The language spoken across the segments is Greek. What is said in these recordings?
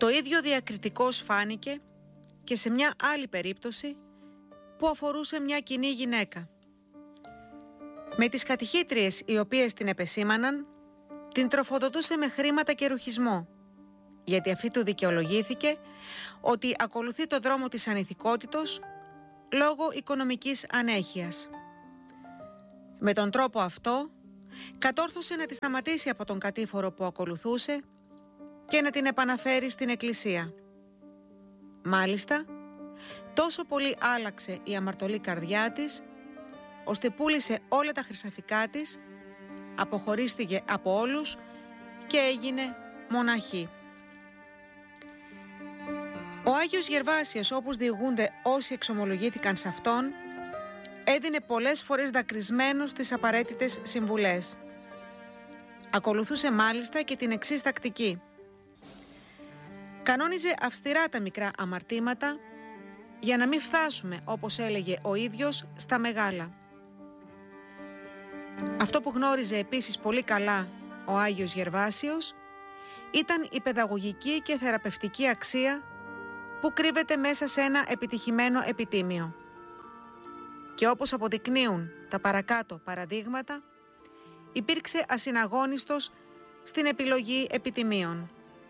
Το ίδιο διακριτικός φάνηκε και σε μια άλλη περίπτωση που αφορούσε μια κοινή γυναίκα. Με τις κατηχήτριες οι οποίες την επεσήμαναν, την τροφοδοτούσε με χρήματα και ρουχισμό, γιατί αυτή του δικαιολογήθηκε ότι ακολουθεί το δρόμο της ανηθικότητος λόγω οικονομικής ανέχειας. Με τον τρόπο αυτό κατόρθωσε να τη σταματήσει από τον κατήφορο που ακολουθούσε και να την επαναφέρει στην εκκλησία. Μάλιστα, τόσο πολύ άλλαξε η αμαρτωλή καρδιά της, ώστε πούλησε όλα τα χρυσαφικά της, αποχωρίστηκε από όλους και έγινε μοναχή. Ο Άγιος Γερβάσιος, όπως διηγούνται όσοι εξομολογήθηκαν σε αυτόν, έδινε πολλές φορές δακρυσμένος τις απαραίτητες συμβουλές. Ακολουθούσε μάλιστα και την εξής τακτική. Κανόνιζε αυστηρά τα μικρά αμαρτήματα για να μην φτάσουμε, όπως έλεγε ο ίδιος, στα μεγάλα. Αυτό που γνώριζε επίσης πολύ καλά ο Άγιος Γερβάσιος ήταν η παιδαγωγική και θεραπευτική αξία που κρύβεται μέσα σε ένα επιτυχημένο επιτήμιο. Και όπως αποδεικνύουν τα παρακάτω παραδείγματα, υπήρξε ασυναγώνιστος στην επιλογή επιτιμίων.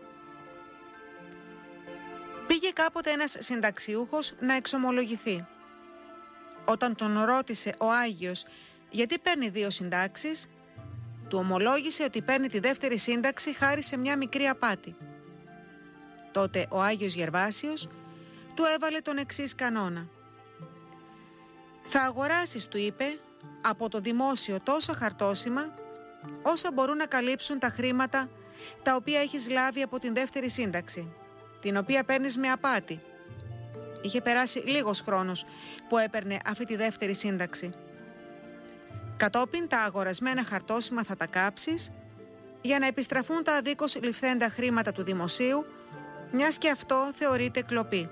Πήγε κάποτε ένας συνταξιούχος να εξομολογηθεί. Όταν τον ρώτησε ο Άγιος γιατί παίρνει 2 συντάξεις, του ομολόγησε ότι παίρνει τη δεύτερη σύνταξη χάρη σε μια μικρή απάτη. Τότε ο Άγιος Γερβάσιος του έβαλε τον εξής κανόνα. «Θα αγοράσεις», του είπε, «από το δημόσιο τόσα χαρτόσημα όσα μπορούν να καλύψουν τα χρήματα τα οποία έχεις λάβει από την δεύτερη σύνταξη, την οποία παίρνεις με απάτη». Είχε περάσει λίγος χρόνος που έπαιρνε αυτή τη δεύτερη σύνταξη. Κατόπιν τα αγορασμένα χαρτόσημα θα τα κάψεις για να επιστραφούν τα αδίκως ληφθέντα χρήματα του δημοσίου, μιας και αυτό θεωρείται κλοπή.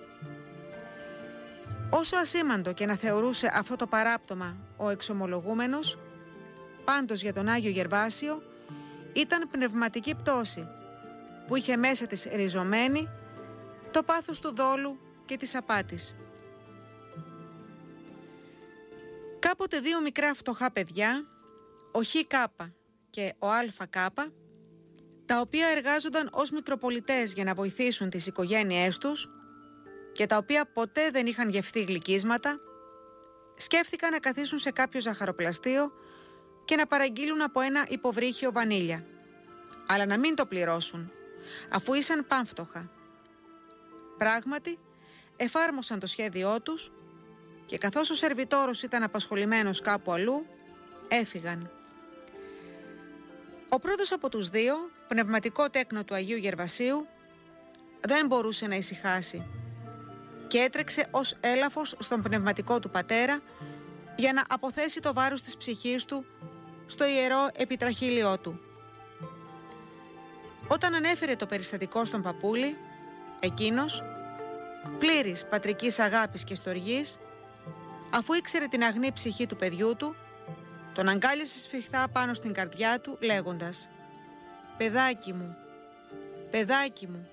Όσο ασήμαντο και να θεωρούσε αυτό το παράπτωμα ο εξομολογούμενος, πάντως για τον Άγιο Γερβάσιο ήταν πνευματική πτώση που είχε μέσα της ριζωμένη το πάθος του δόλου και της απάτης. Κάποτε 2 μικρά φτωχά παιδιά, ο ΧΚ και ο ΑΚ, τα οποία εργάζονταν ως μικροπολιτές για να βοηθήσουν τις οικογένειές τους και τα οποία ποτέ δεν είχαν γευθεί γλυκίσματα, σκέφτηκαν να καθίσουν σε κάποιο ζαχαροπλαστείο και να παραγγείλουν από ένα υποβρύχιο βανίλια, αλλά να μην το πληρώσουν, αφού ήσαν πάμφτωχα. Πράγματι, εφάρμοσαν το σχέδιό τους και καθώς ο σερβιτόρος ήταν απασχολημένος κάπου αλλού, έφυγαν. Ο πρώτος από τους 2, πνευματικό τέκνο του Αγίου Γερβασίου, δεν μπορούσε να ησυχάσει και έτρεξε ως έλαφος στον πνευματικό του πατέρα για να αποθέσει το βάρος της ψυχής του στο ιερό επιτραχύλιό του. Όταν ανέφερε το περιστατικό στον παππούλη, εκείνος, πλήρης πατρικής αγάπης και στοργής, αφού ήξερε την αγνή ψυχή του παιδιού του, τον αγκάλιασε σφιχτά πάνω στην καρδιά του λέγοντας «Παιδάκι μου, παιδάκι μου».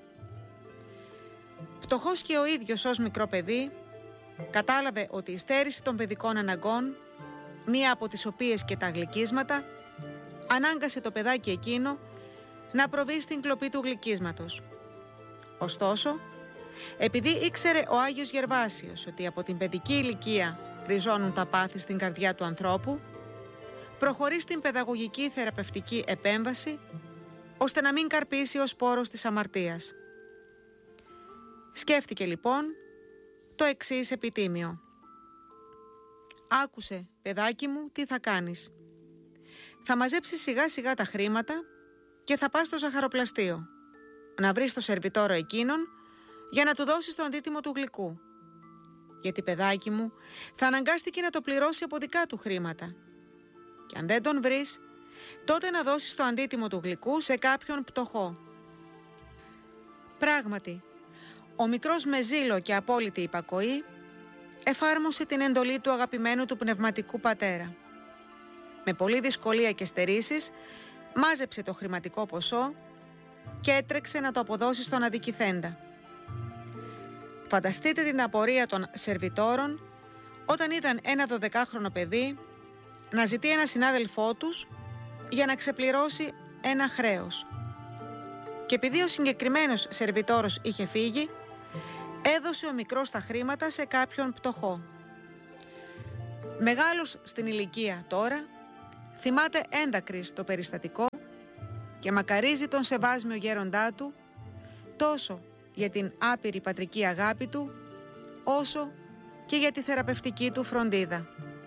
Φτωχός και ο ίδιος ως μικρό παιδί, κατάλαβε ότι η στέρηση των παιδικών αναγκών, μία από τις οποίες και τα γλυκίσματα, ανάγκασε το παιδάκι εκείνο να προβεί στην κλοπή του γλυκίσματος. Ωστόσο, επειδή ήξερε ο Άγιος Γερβάσιος ότι από την παιδική ηλικία ριζώνουν τα πάθη στην καρδιά του ανθρώπου, προχωρεί στην παιδαγωγική θεραπευτική επέμβαση, ώστε να μην καρπίσει ο σπόρος της αμαρτίας. Σκέφτηκε λοιπόν το εξής επιτίμιο. «Άκουσε, παιδάκι μου, τι θα κάνεις. Θα μαζέψεις σιγά σιγά τα χρήματα και θα πας στο ζαχαροπλαστείο, να βρεις το σερβιτόρο εκείνον για να του δώσεις το αντίτιμο του γλυκού. Γιατί, παιδάκι μου, θα αναγκάστηκε να το πληρώσει από δικά του χρήματα. Και αν δεν τον βρεις, τότε να δώσεις το αντίτιμο του γλυκού σε κάποιον πτωχό». Πράγματι, ο μικρός με ζήλο και απόλυτη υπακοή εφάρμοσε την εντολή του αγαπημένου του πνευματικού πατέρα. Με πολλή δυσκολία και στερήσεις μάζεψε το χρηματικό ποσό και έτρεξε να το αποδώσει στον αδικηθέντα. Φανταστείτε την απορία των σερβιτόρων όταν είδαν ένα 12χρονο παιδί να ζητεί ένα συνάδελφό τους για να ξεπληρώσει ένα χρέος. Και επειδή ο συγκεκριμένος σερβιτόρος είχε φύγει, έδωσε ο μικρός τα χρήματα σε κάποιον πτωχό. Μεγάλος στην ηλικία τώρα, θυμάται έντακρης το περιστατικό και μακαρίζει τον σεβάσμιο γέροντά του τόσο για την άπειρη πατρική αγάπη του, όσο και για τη θεραπευτική του φροντίδα.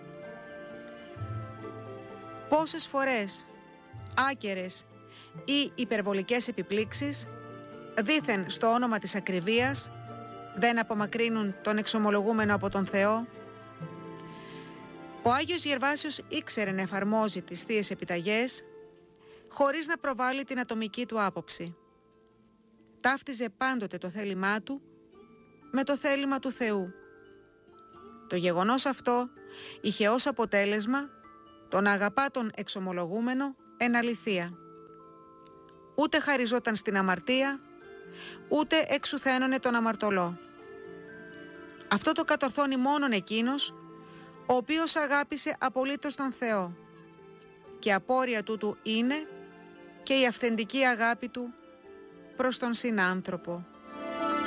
Πόσες φορές άκερες ή υπερβολικές επιπλήξεις, δήθεν στο όνομα της ακριβίας, δεν απομακρύνουν τον εξομολογούμενο από τον Θεό. Ο Άγιος Γερβάσιος ήξερε να εφαρμόζει τις θείες επιταγές χωρίς να προβάλλει την ατομική του άποψη. Ταύτιζε πάντοτε το θέλημά του με το θέλημα του Θεού. Το γεγονός αυτό είχε ως αποτέλεσμα το να αγαπά τον εξομολογούμενο εν αληθεία. Ούτε χαριζόταν στην αμαρτία, ούτε εξουθένωνε τον αμαρτωλό. Αυτό το κατορθώνει μόνον εκείνος ο οποίος αγάπησε απολύτως τον Θεό, και απόρρια τούτου είναι και η αυθεντική αγάπη του προς τον συνάνθρωπο.